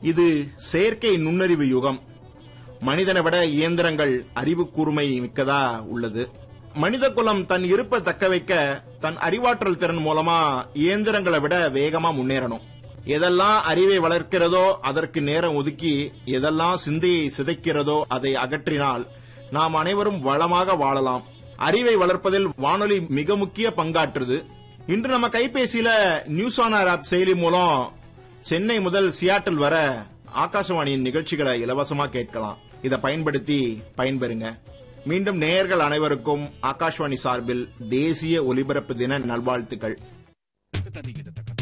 இது செயற்கை நுண்ணறிவு யுகம். மனிதனை விட இயந்திரங்கள் அறிவு கூர்மை மிக்கதா உள்ளது. மனித குலம் தன் இருப்பை தக்க வைக்க தன் அறிவாற்றல் திறன் மூலமா இயந்திரங்களை விட வேகமா முன்னேறணும். எதெல்லாம் அறிவை வளர்க்கிறதோ அதற்கு நேரம் ஒதுக்கி, எதெல்லாம் சிந்தையை சிதைக்கிறதோ அதை அகற்றினால் நாம் அனைவரும் வளமாக வாழலாம். அறிவை வளர்ப்பதில் வானொலி மிக முக்கிய பங்காற்றுது. இன்று நம்ம கைபேசியில நியூஸ் ஆன் ஏர் ஆப் செயலி மூலம் சென்னை முதல் சியாட்டில் வர ஆகாசவாணியின் நிகழ்ச்சிகளை இலவசமா கேட்கலாம். இதை பயன்படுத்தி பயன்பெறுங்க. மீண்டும் நேயர்கள் அனைவருக்கும் ஆகாஷ்வாணி சார்பில் தேசிய ஒலிபரப்பு தின நல்வாழ்த்துக்கள்.